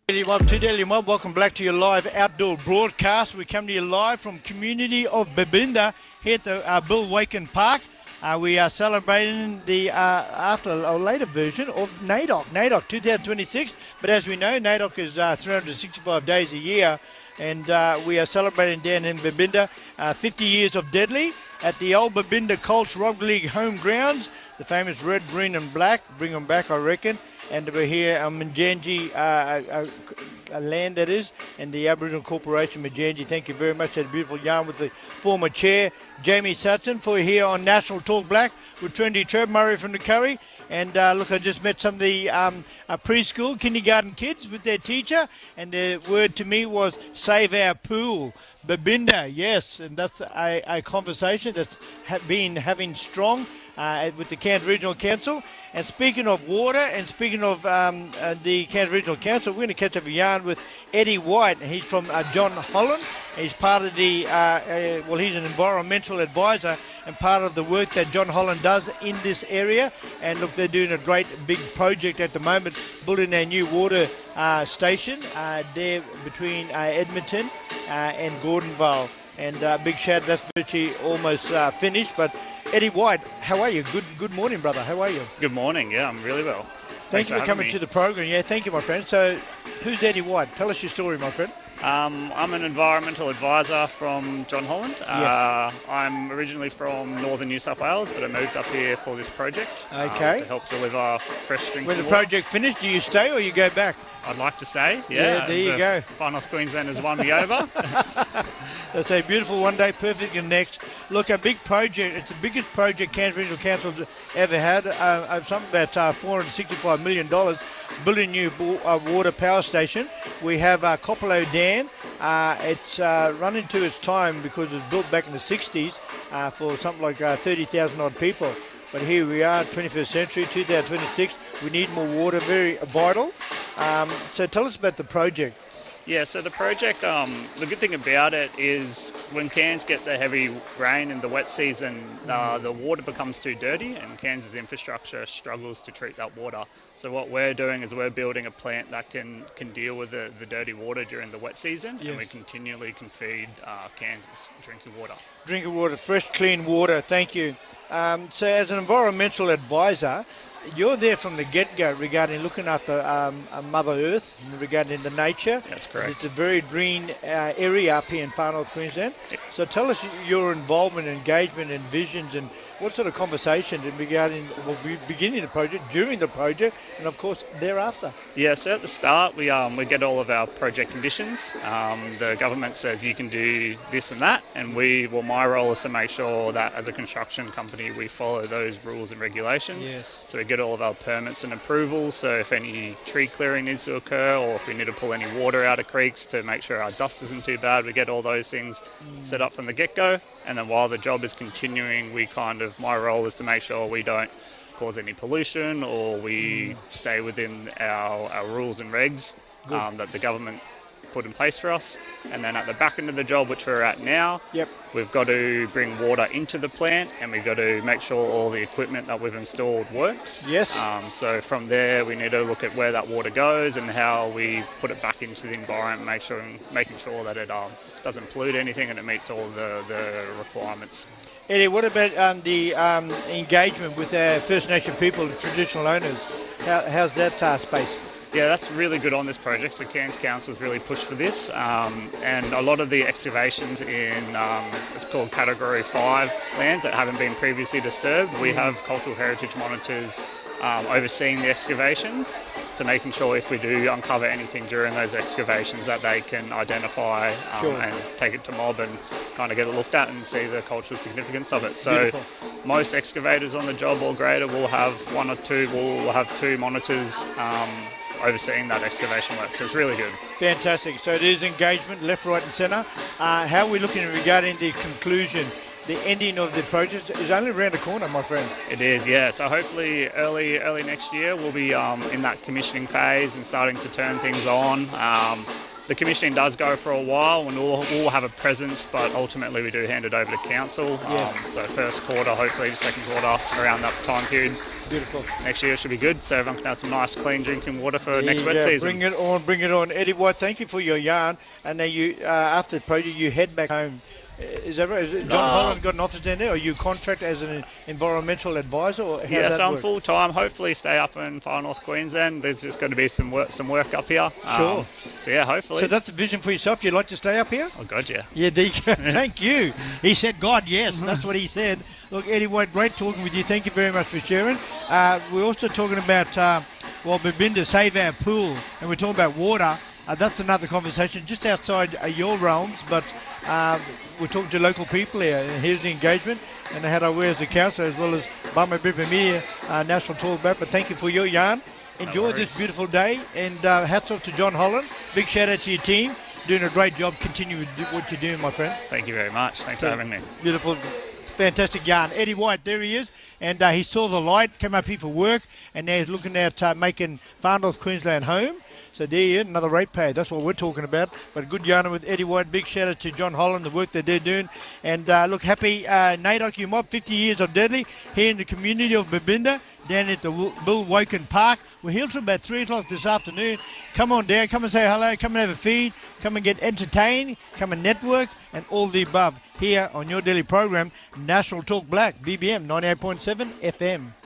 Daily Mob, welcome back to your live outdoor broadcast. We come to you live from community of Babinda here at the Bill Waken Park. We are celebrating the after a later version of NAIDOC 2026. But as we know, NAIDOC is 365 days a year, and we are celebrating down in Babinda 50 years of Deadly at the old Babinda Colts Rugby League home grounds. The famous red, green and black. Bring them back, I reckon. And we're here on Manjanji land, that is, and the Aboriginal Corporation Manjanji. Thank you very much. Had a beautiful yarn with the former chair, Jamie Sutton, for here on National Talk Black with Trendy Trev Murray from the Curry. And look, I just met some of the preschool, kindergarten kids with their teacher, and their word to me was, save our pool. Babinda, yes, and that's a conversation that's been having strong with the Cairns Regional Council. And speaking of water and speaking of the Cairns Regional Council, we're going to catch up a yarn with Eddie White. He's from John Holland. He's part of the, he's an environmental advisor and part of the work that John Holland does in this area. And look, they're doing a great big project at the moment, building a new water station there between Edmonton and Gordonvale. And big shout, that's virtually almost finished. But Eddie White, how are you? Good morning, brother. How are you? Good morning. Yeah, I'm really well. Thank you for coming to the program. Yeah, thank you, my friend. So, who's Eddie White? Tell us your story, my friend. I'm an environmental advisor from John Holland. Yes. I'm originally from northern New South Wales, but I moved up here for this project. Okay. To help deliver fresh drinking When the water. project finished, do you stay or you go back? I'd like to stay. Yeah, there you go. Far North Queensland has won me over. That's a beautiful one day, perfect and next. Look, a big project. It's the biggest project Cairns Regional Council's ever had. Something about $465 million. Building a new water power station. We have Coppolo Dam. It's run into its time because it was built back in the 60s for something like 30,000 odd people. But here we are, 21st century, 2026. We need more water, very vital. So tell us about the project. Yeah, so the project, the good thing about it is when Cairns get the heavy rain in the wet season, the water becomes too dirty and Cairns' infrastructure struggles to treat that water. So what we're doing is we're building a plant that can deal with the dirty water during the wet season, yes. And we continually can feed Cairns drinking water. Drinking water, fresh, clean water, thank you. So as an environmental advisor, you're there from the get-go regarding looking after Mother Earth, regarding the nature. That's correct. It's a very green area up here in Far North Queensland. Yep. So tell us your involvement, engagement and visions and what sort of conversations regarding beginning the project, during the project and of course thereafter. Yeah, so at the start we get all of our project conditions. The government says you can do this and that, and my role is to make sure that as a construction company we follow those rules and regulations. Yes. So we get all of our permits and approvals, so if any tree clearing needs to occur or if we need to pull any water out of creeks to make sure our dust isn't too bad, we get all those things set up from the get-go. And then while the job is continuing, my role is to make sure we don't cause any pollution or we stay within our rules and regs that the government put in place for us. And then at the back end of the job, which we're at now, Yep. we've got to bring water into the plant and we've got to make sure all the equipment that we've installed works. Yes. So from there, we need to look at where that water goes and how we put it back into the environment, making sure that it doesn't pollute anything and it meets all the requirements. Eddie, what about the engagement with our First Nation people, the traditional owners? How's that space? Yeah, that's really good on this project. So Cairns Council's really pushed for this, and a lot of the excavations in it's called Category 5 lands that haven't been previously disturbed. We have cultural heritage monitors overseeing the excavations to making sure if we do uncover anything during those excavations that they can identify and take it to mob and kind of get it looked at and see the cultural significance of it. So Beautiful. Most excavators on the job or greater will have we'll have two monitors overseeing that excavation work, so it's really good. Fantastic. So it is engagement, left, right and centre. How are we looking regarding the conclusion? The ending of the project is only around the corner, my friend. It is, yeah. So hopefully early next year we'll be in that commissioning phase and starting to turn things on. The commissioning does go for a while, and we'll have a presence, but ultimately we do hand it over to council. Yes. So first quarter, hopefully second quarter, around that time period. Beautiful. Next year should be good, so everyone can have some nice, clean drinking water for next wet Yeah, season. bring it on. Eddie White, thank you for your yarn. And then you, after the project, you head back home. Is that right? Is it John Holland got an office down there, or you contract as an environmental advisor? Or how's Yeah, that so I'm work? full time. Hopefully, stay up in far north Queensland. There's just going to be some work up here. Sure. So yeah, hopefully. So that's the vision for yourself. You'd like to stay up here? Oh God, yeah. Yeah, there you go. Thank you. He said, God, yes. That's what he said. Look, Eddie White, great talking with you. Thank you very much for sharing. We're also talking about, Babinda Save Our Pool, and we're talking about water. That's another conversation just outside your realms, but we're talking to local people here, and here's the engagement, and I had our way as a council as well as Bama Brisbane Media National Talk Back. But thank you for your yarn. Enjoy this beautiful day, and hats off to John Holland. Big shout out to your team. Doing a great job. Continue with what you're doing, my friend. Thank you very much. Thanks for having me. Beautiful. Fantastic yarn. Eddie White, there he is. And he saw the light, came up here for work, and now he's looking at making Far North Queensland home. So there you go, another ratepayer. That's what we're talking about. But a good yarn with Eddie White. Big shout out to John Holland, the work that they're doing. And look, happy NAIDOC you mob, 50 years of Deadly here in the community of Babinda, down at the Bill Woken Park. We're here till about 3 o'clock this afternoon. Come on down, come and say hello, come and have a feed, come and get entertained, come and network, and all the above here on your daily program, National Talk Black, BBM 98.7 FM.